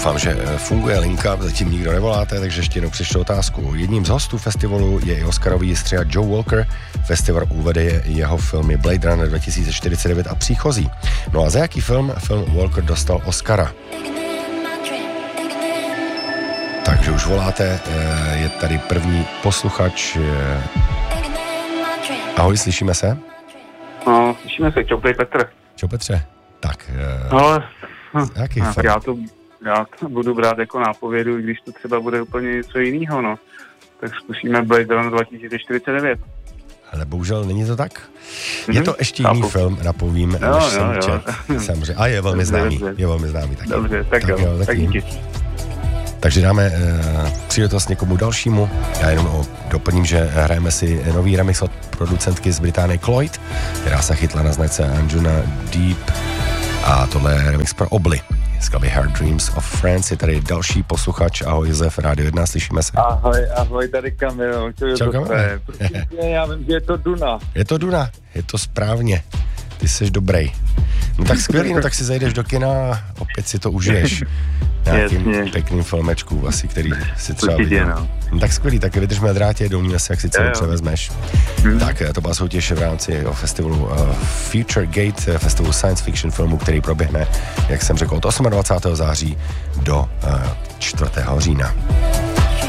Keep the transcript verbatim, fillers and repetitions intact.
Doufám, že funguje linka, zatím nikdo nevoláte, takže ještě jednou přečtu otázku. Jedním z hostů festivalu je i Oscarový střiha Joe Walker. Festival uvede jeho filmy Blade Runner dva tisíce čtyřicet devět a Příchozí. No a za jaký film film Walker dostal Oscara? Takže už voláte, je tady první posluchač. Ahoj, slyšíme se? No, slyšíme se, čau, Petr. Čau, Petře. Tak, no, jaký no, film? Já to, já to budu brát jako nápovědu, když to třeba bude úplně něco jiného, no. Tak zkusíme Blade Runner dva tisíce čtyřicet devět. Ale bohužel není to tak. Mm-hmm. Je to ještě jiný Chápu. film, napovím, jo, než jo, jsem jo. čet. Samozřejmě. A je velmi Dobře, známý. dobře. Je velmi známý taky. Dobře, tak, tak jo, jo, tak díky. Takže dáme uh, příležitost někomu dalšímu. Já jenom o, doplním, že hrajeme si nový remix od producentky z Británie Cloyd, která se chytla na značce Anjuna Deep. A tohle je remix pro Obly. Skladby Hard Dreams of France. Je tady další posluchač. Ahoj, Josef, Rádio jedna, slyšíme se. Ahoj, ahoj, tady Kamil. Čau, Kamil. Já vím, že je to Duna. Je to Duna, je to správně. Ty jsi dobrý. No tak skvělý, no tak si zajdeš do kina a opět si to užiješ. Nějakým Jasně. pěkným filmečku asi, který si třeba Určitě, viděl. no. No tak skvělý, tak vydržme na drátě, domníme se, jak si celou převezmeš. Hmm. Tak to byla soutěž v rámci jo, festivalu uh, Future Gate, festivalu science fiction filmu, který proběhne, jak jsem řekl, od dvacátého osmého září do uh, čtvrtého října.